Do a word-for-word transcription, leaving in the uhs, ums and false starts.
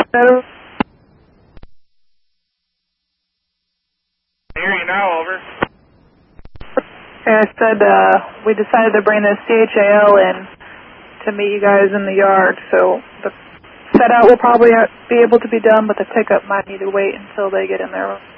Hello? Hear you now, over. I said uh, we decided to bring the C H A L in to meet you guys in the yard, so the set out will probably be able to be done, but the pickup might need to wait until they get in there.